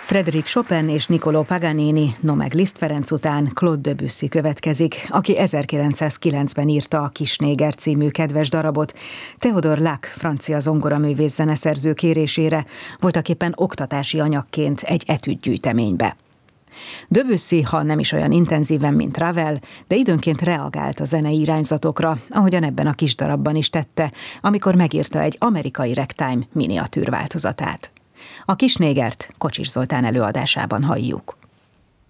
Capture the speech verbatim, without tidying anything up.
Frédéric Chopin és Niccolò Paganini, no meg Liszt Ferenc után Claude Debussy következik, aki ezerkilencszázkilencben írta a Kisnéger című kedves darabot. Théodore Lac, francia zongoraművész zeneszerző kérésére, voltaképpen oktatási anyagként egy etüdgyűjteménybe. Debussy, ha nem is olyan intenzíven, mint Ravel, de időnként reagált a zenei irányzatokra, ahogyan ebben a kis darabban is tette, amikor megírta egy amerikai ragtime miniatűr változatát. A Kisnégert Kocsis Zoltán előadásában halljuk.